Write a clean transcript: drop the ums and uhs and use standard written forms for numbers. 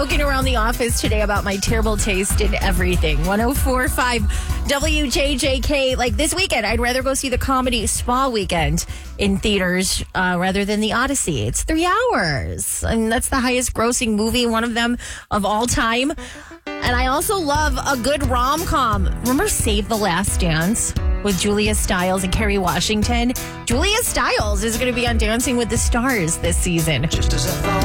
joking around the office today about my terrible taste in everything. 104.5 WJJK. Like this weekend, I'd rather go see the Comedy Spa Weekend in theaters rather than the Odyssey. It's 3 hours. And that's the highest grossing movie, one of them of all time. And I also love a good rom-com. Remember Save the Last Dance with Julia Stiles and Kerry Washington? Julia Stiles is going to be on Dancing with the Stars this season.